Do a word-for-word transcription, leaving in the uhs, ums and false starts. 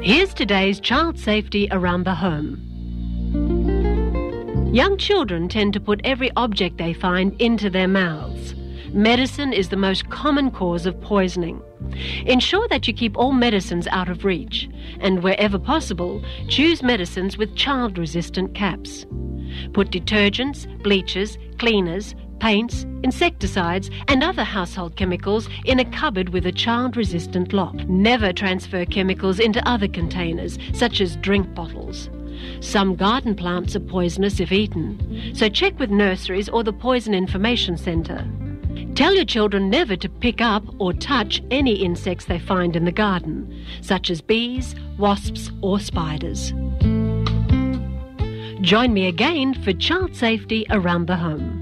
Here's today's child safety around the home. Young children tend to put every object they find into their mouths. Medicine is the most common cause of poisoning. Ensure that you keep all medicines out of reach, and wherever possible, choose medicines with child-resistant caps. Put detergents, bleaches, cleaners, paints, insecticides and other household chemicals in a cupboard with a child-resistant lock. Never transfer chemicals into other containers, such as drink bottles. Some garden plants are poisonous if eaten, so check with nurseries or the Poison Information Centre. Tell your children never to pick up or touch any insects they find in the garden, such as bees, wasps or spiders. Join me again for child safety around the home.